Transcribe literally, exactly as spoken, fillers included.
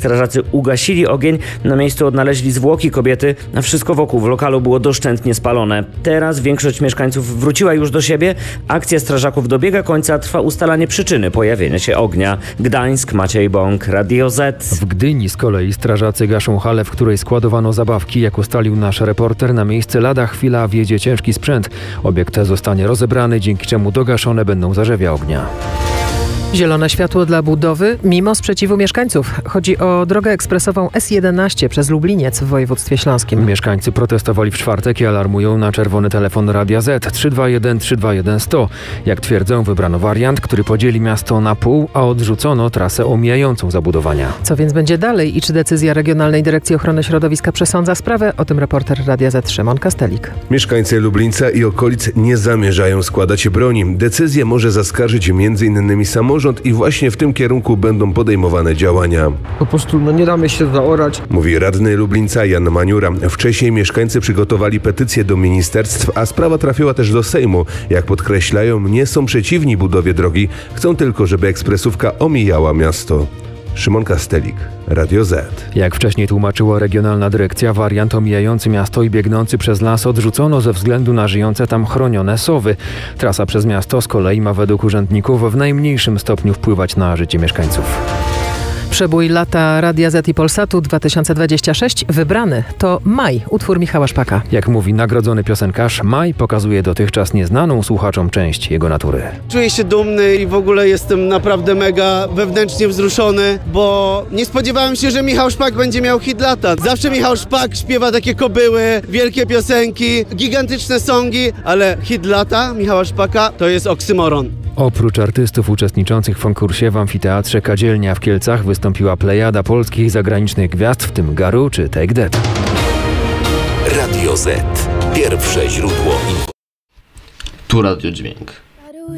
strażacy ugasili ogień. Na miejscu odnaleźli zwłoki kobiety, a wszystko wokół w lokalu było doszczętnie spalone. Teraz większość mieszkańców wróciła już do siebie. Akcja strażaków dobiega końca, trwa ustalanie przyczyny pojawienia się ognia. Gdańsk, Maciej Bąk, Radio Z. W Gdyni z kolei strażacy gaszą halę, w której składowano zabawki. Jak ustalił nasz reporter, na miejsce lada chwila wjedzie ciężki sprzęt. Obiekt zostanie rozebrany, dzięki czemu dogaszone będą zarzewia ognia. Zielone światło dla budowy mimo sprzeciwu mieszkańców. Chodzi o drogę ekspresową S jedenaście przez Lubliniec w województwie śląskim. Mieszkańcy protestowali w czwartek i alarmują na czerwony telefon Radia Z trzy dwa jeden trzy dwa jeden sto. Jak twierdzą, wybrano wariant, który podzieli miasto na pół, a odrzucono trasę omijającą zabudowania. Co więc będzie dalej i czy decyzja Regionalnej Dyrekcji Ochrony Środowiska przesądza sprawę? O tym reporter Radia Z Szymon Kastelik. Mieszkańcy Lublińca i okolic nie zamierzają składać broni. Decyzję może zaskarżyć między innymi samorząd i właśnie w tym kierunku będą podejmowane działania. Po prostu no nie damy się zaorać. Mówi radny Lublińca Jan Maniura. Wcześniej mieszkańcy przygotowali petycję do ministerstw, a sprawa trafiła też do Sejmu. Jak podkreślają, nie są przeciwni budowie drogi, chcą tylko, żeby ekspresówka omijała miasto. Szymon Kastelik, Radio Z. Jak wcześniej tłumaczyła regionalna dyrekcja, wariant omijający miasto i biegnący przez las odrzucono ze względu na żyjące tam chronione sowy. Trasa przez miasto z kolei ma według urzędników w najmniejszym stopniu wpływać na życie mieszkańców. Przebój lata Radia Z i Polsatu dwa tysiące dwudziesty szósty wybrany to Maj, utwór Michała Szpaka. Jak mówi nagrodzony piosenkarz, Maj pokazuje dotychczas nieznaną słuchaczom część jego natury. Czuję się dumny i w ogóle jestem naprawdę mega wewnętrznie wzruszony, bo nie spodziewałem się, że Michał Szpak będzie miał hit lata. Zawsze Michał Szpak śpiewa takie kobyły, wielkie piosenki, gigantyczne songi, ale hit lata Michała Szpaka to jest oksymoron. Oprócz artystów uczestniczących w konkursie w amfiteatrze Kadzielnia w Kielcach wystąpiła plejada polskich i zagranicznych gwiazd, w tym Garu czy Take That. Radio Z. Pierwsze źródło info. Tu Radio Dźwięk.